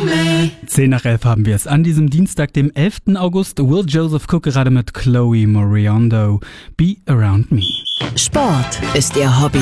10 nach 11 haben wir es. An diesem Dienstag, dem 11. August, Will Joseph Cook gerade mit Chloe Moriondo. Be Around Me. Sport ist ihr Hobby.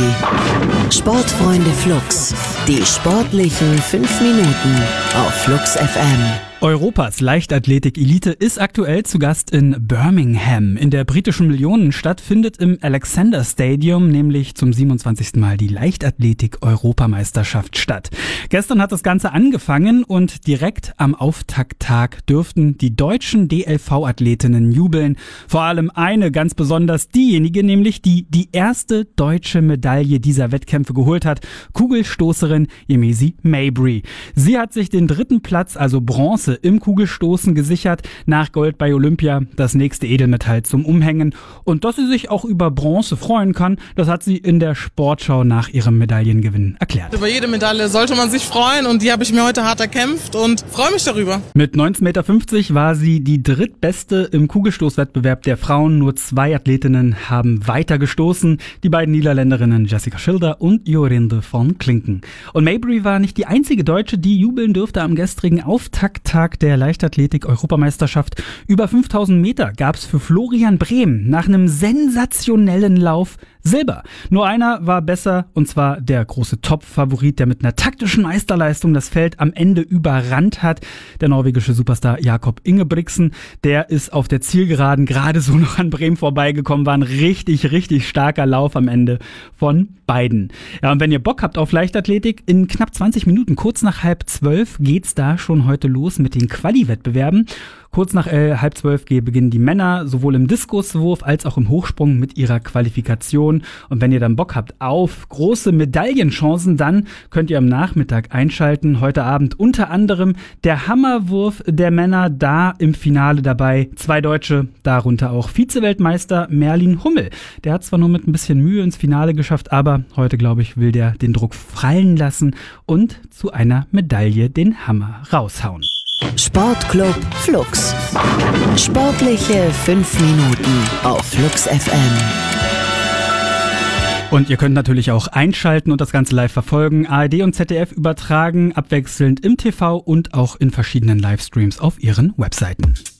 Sportfreunde Flux. Die sportlichen 5 Minuten auf Flux FM. Europas Leichtathletik-Elite ist aktuell zu Gast in Birmingham. In der britischen Millionenstadt findet im Alexander Stadium nämlich zum 27. Mal die Leichtathletik-Europameisterschaft statt. Gestern hat das Ganze angefangen und direkt am Auftakttag dürften die deutschen DLV-Athletinnen jubeln. Vor allem eine ganz besonders, diejenige nämlich, die die erste deutsche Medaille dieser Wettkämpfe geholt hat, Kugelstoßerin Yemisi Mabry. Sie hat sich den 3. Platz, also Bronze, im Kugelstoßen gesichert, nach Gold bei Olympia das nächste Edelmetall zum Umhängen. Und dass sie sich auch über Bronze freuen kann, das hat sie in der Sportschau nach ihrem Medaillengewinn erklärt. Über jede Medaille sollte man sich freuen und die habe ich mir heute hart erkämpft und freue mich darüber. Mit 19,50 Meter war sie die drittbeste im Kugelstoßwettbewerb der Frauen. Nur 2 Athletinnen haben weiter gestoßen, die beiden Niederländerinnen Jessica Schilder und Jorinde von Klinken. Und Mabry war nicht die einzige Deutsche, die jubeln durfte am gestrigen Auftakttag der Leichtathletik-Europameisterschaft. Über 5000 Meter gab es für Florian Brehm nach einem sensationellen Lauf Silber. Nur einer war besser, und zwar der große Top-Favorit, der mit einer taktischen Meisterleistung das Feld am Ende überrannt hat. Der norwegische Superstar Jakob Ingebrigtsen, der ist auf der Zielgeraden gerade so noch an Brehm vorbeigekommen. War ein richtig, richtig starker Lauf am Ende von beiden. Ja, und wenn ihr Bock habt auf Leichtathletik, in knapp 20 Minuten, kurz nach 11:30, geht's da schon heute los mit den Quali-Wettbewerben. Kurz nach 11:30 beginnen die Männer sowohl im Diskuswurf als auch im Hochsprung mit ihrer Qualifikation. Und wenn ihr dann Bock habt auf große Medaillenchancen, dann könnt ihr am Nachmittag einschalten. Heute Abend unter anderem der Hammerwurf der Männer, da im Finale dabei 2 Deutsche, darunter auch Vize-Weltmeister Merlin Hummel. Der hat zwar nur mit ein bisschen Mühe ins Finale geschafft, aber heute, glaube ich, will der den Druck fallen lassen und zu einer Medaille den Hammer raushauen. Sportclub Flux. Sportliche 5 Minuten auf Flux FM. Und ihr könnt natürlich auch einschalten und das Ganze live verfolgen. ARD und ZDF übertragen abwechselnd im TV und auch in verschiedenen Livestreams auf ihren Webseiten.